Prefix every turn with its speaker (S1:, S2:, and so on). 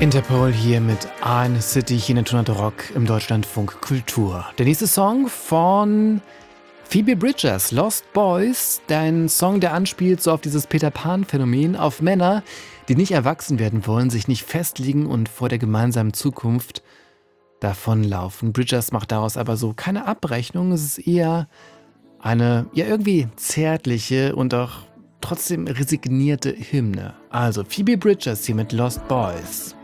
S1: Interpol hier mit Eine City hier in 100 Rock im Deutschlandfunk Kultur. Der nächste Song von Phoebe Bridgers, Lost Boys. Ein Song, der anspielt so auf dieses Peter Pan-Phänomen, auf Männer, die nicht erwachsen werden wollen, sich nicht festlegen und vor der gemeinsamen Zukunft davonlaufen. Bridgers macht daraus aber so keine Abrechnung. Es ist eher eine ja irgendwie zärtliche und auch trotzdem resignierte Hymne. Also Phoebe Bridgers hier mit Lost Boys.